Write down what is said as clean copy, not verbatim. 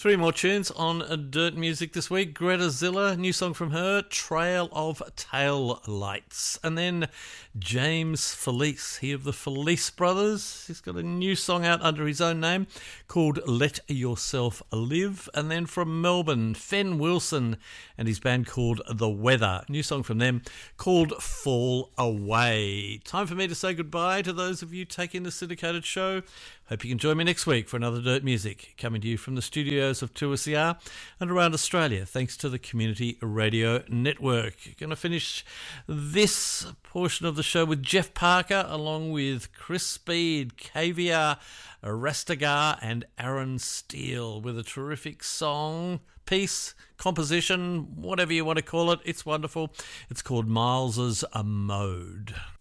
Three more tunes on Dirt Music this week. Greta Zilla, new song from her, Trail of Tail Lights. And then James Felice, he of the Felice Brothers. He's got a new song out under his own name called Let Yourself Live. And then from Melbourne, Fen Wilson and his band called The Weather. New song from them called Fall Away. Time for me to say goodbye to those of you taking the syndicated show. Hope you can join me next week for another Dirt Music, coming to you from the studios of 2SER and around Australia, thanks to the Community Radio Network. Going to finish this portion of the show with Jeff Parker, along with Chris Speed, Caviar, Rastagar and Aaron Steele, with a terrific song, piece, composition, whatever you want to call it. It's wonderful. It's called Miles's A Mode.